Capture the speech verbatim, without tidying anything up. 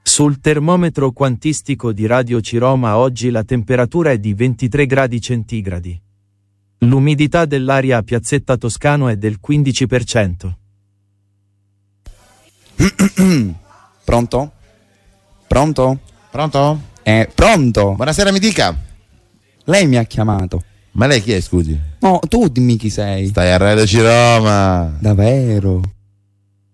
Sul termometro quantistico di Radio Ciroma oggi la temperatura è di ventitré gradi centigradi. L'umidità dell'aria a Piazzetta Toscano è del quindici per cento. Pronto? Pronto? Pronto? Eh, pronto? Buonasera, mi dica. Lei mi ha chiamato. Ma lei chi è, scusi? No, tu dimmi chi sei. Stai a Radio Ciroma. Davvero?